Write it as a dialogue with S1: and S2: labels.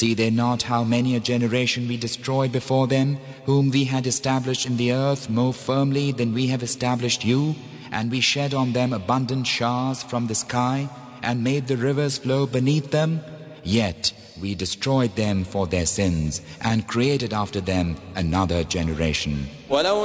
S1: See they not how many a generation we destroyed before them, whom we had established in the earth more firmly than we have established you, and we shed on them abundant showers from the sky, and made the rivers flow beneath them? Yet we destroyed them for their sins, and created after them another generation.